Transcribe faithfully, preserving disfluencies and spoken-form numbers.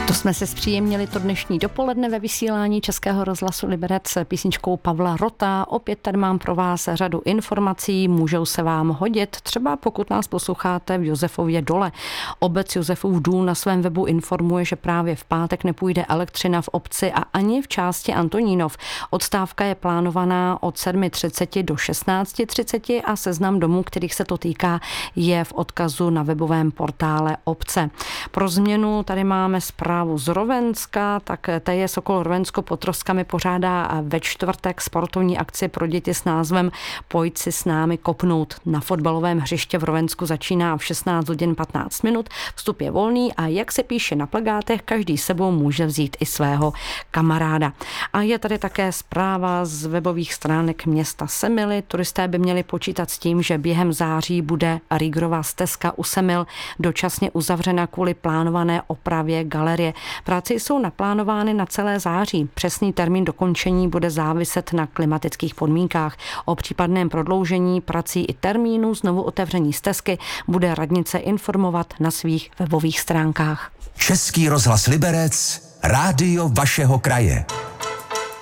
To jsme se zpříjemnili to dnešní dopoledne ve vysílání Českého rozhlasu Liberec písničkou Pavla Rota. Opět tady mám pro vás řadu informací, můžou se vám hodit, třeba pokud nás posloucháte v Josefově Dole. Obec Josefův důl na svém webu informuje, že právě v pátek nepůjde elektřina v obci a ani v části Antonínov. Odstávka je plánovaná od sedm třicet do šestnáct třicet a seznam domů, kterých se to týká, je v odkazu na webovém portále obce. Pro změnu tady máme zprávu z Rovenska, tak T J Sokol Rovensko pod Troskami pořádá ve čtvrtek sportovní akci pro děti s názvem Pojď si s námi kopnout. Na fotbalovém hřiště v Rovensku začíná v šestnáct hodin patnáct minut, vstup je volný a jak se píše na plakátech, každý sebou může vzít i svého kamaráda. A je tady také zpráva z webových stránek města Semily. Turisté by měli počítat s tím, že během září bude Rýgrova stezka u Semil dočasně uzavřena kvůli plánované opravě galerie. Práce jsou naplánovány na celé září. Přesný termín dokončení bude záviset na klimatických podmínkách. O případném prodloužení prací i termínu znovu otevření stezky bude radnice informovat na svých webových stránkách. Český rozhlas Liberec, rádio vašeho kraje.